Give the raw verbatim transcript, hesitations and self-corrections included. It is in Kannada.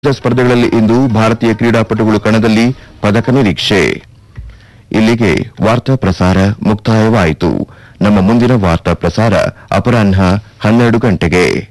ಸ್ಪರ್ಧೆಗಳಲ್ಲಿ ಇಂದು ಭಾರತೀಯ ಕ್ರೀಡಾಪಟುಗಳು ಕಣದಲ್ಲಿ ಪದಕ ನಿರೀಕ್ಷೆ. ಇಲ್ಲಿಗೆ ವಾರ್ತಾ ಪ್ರಸಾರ ಮುಕ್ತಾಯವಾಯಿತು. ನಮ್ಮ ಮುಂದಿನ ವಾರ್ತಾ ಪ್ರಸಾರ ಅಪರಾಹ್ನ ಹನ್ನೆರಡು ಗಂಟೆಗೆ.